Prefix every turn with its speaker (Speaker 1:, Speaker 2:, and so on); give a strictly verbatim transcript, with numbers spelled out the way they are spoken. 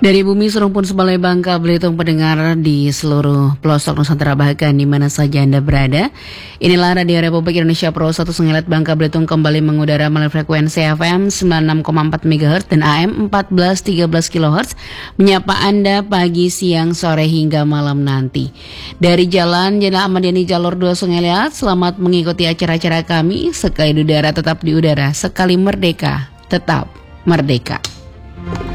Speaker 1: Dari Bumi Serung pun Sebalai Bangka Belitung pendengar di seluruh pelosok Nusantara bahkan di mana saja Anda berada. Inilah Radio Republik Indonesia Pro satu Sengilet Bangka Belitung kembali mengudara melalui frekuensi F M sembilan puluh enam koma empat megahertz dan A M empat belas tiga belas kilohertz menyapa Anda pagi, siang, sore hingga malam nanti. Dari Jalan Jenderal Ahmad Yani Jalur dua Sengilet, selamat mengikuti acara-acara kami. Sekali udara tetap di udara, sekali merdeka tetap merdeka.